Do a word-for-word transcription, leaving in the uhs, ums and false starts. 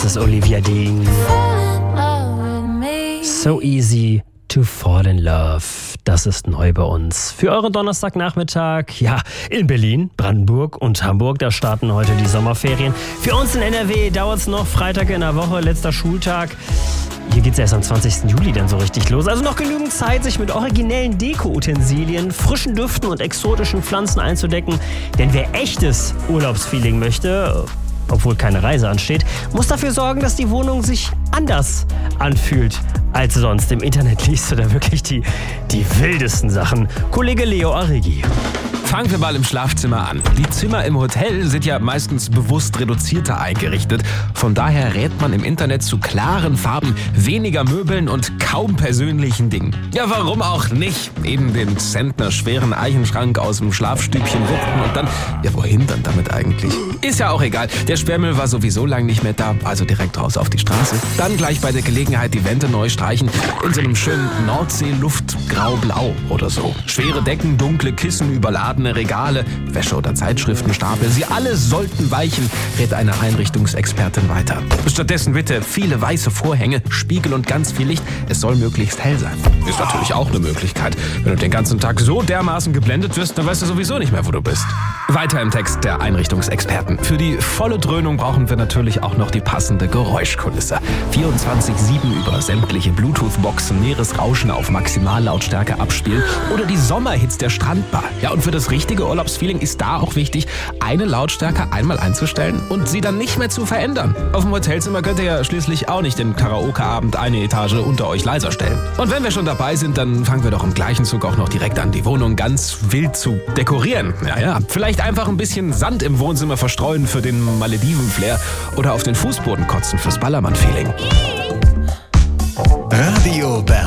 Das ist Olivia Dean. So easy to fall in love. Das ist neu bei uns. Für euren Donnerstagnachmittag, ja, in Berlin, Brandenburg und Hamburg, da starten heute die Sommerferien. Für uns in N R W dauert es noch Freitag in der Woche, letzter Schultag. Hier geht es erst am zwanzigsten Juli dann so richtig los. Also noch genügend Zeit, sich mit originellen Deko-Utensilien, frischen Düften und exotischen Pflanzen einzudecken. Denn wer echtes Urlaubsfeeling möchte, obwohl keine Reise ansteht, muss dafür sorgen, dass die Wohnung sich anders anfühlt als sonst. Im Internet liest du da wirklich die, die wildesten Sachen. Kollege Leo Arigi. Fangen wir mal im Schlafzimmer an. Die Zimmer im Hotel sind ja meistens bewusst reduzierter eingerichtet. Von daher rät man im Internet zu klaren Farben, weniger Möbeln und kaum persönlichen Dingen. Ja, warum auch nicht? Eben den Zentner schweren Eichenschrank aus dem Schlafstübchen wuchten und dann... Ja, wohin dann damit eigentlich? Ist ja auch egal. Der Sperrmüll war sowieso lang nicht mehr da, also direkt raus auf die Straße. Dann gleich bei der Gelegenheit die Wände neu streichen. In so einem schönen Nordsee-Luft grau-blau oder so. Schwere Decken, dunkle Kissen, überladen Regale, Wäsche- oder Zeitschriftenstapel, sie alle sollten weichen, rät eine Einrichtungsexpertin weiter. Stattdessen bitte viele weiße Vorhänge, Spiegel und ganz viel Licht. Es soll möglichst hell sein. Ist natürlich auch eine Möglichkeit. Wenn du den ganzen Tag so dermaßen geblendet wirst, dann weißt du sowieso nicht mehr, wo du bist. Weiter im Text der Einrichtungsexperten. Für die volle Dröhnung brauchen wir natürlich auch noch die passende Geräuschkulisse. vierundzwanzig sieben über sämtliche Bluetooth-Boxen, Meeresrauschen auf Maximallautstärke abspielen oder die Sommerhits der Strandbar. Ja, und für das richtige Urlaubsfeeling ist da auch wichtig, eine Lautstärke einmal einzustellen und sie dann nicht mehr zu verändern. Auf dem Hotelzimmer könnt ihr ja schließlich auch nicht den Karaoke-Abend eine Etage unter euch leiser stellen. Und wenn wir schon dabei sind, dann fangen wir doch im gleichen Zug auch noch direkt an, die Wohnung ganz wild zu dekorieren. Ja, ja. Vielleicht einfach ein bisschen Sand im Wohnzimmer verstreuen für den Malediven-Flair oder auf den Fußboden kotzen fürs Ballermann-Feeling. Radio Bär.